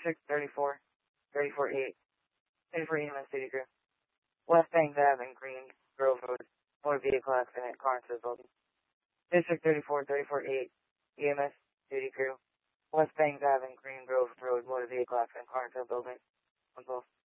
District 34-8, 24 EMS City Crew. West Banks Ave and Green Grove Road, motor vehicle accident, car into the building. District 34-8, EMS City Crew. West Banks Ave and Green Grove Road, motor vehicle accident, car into the building. On both.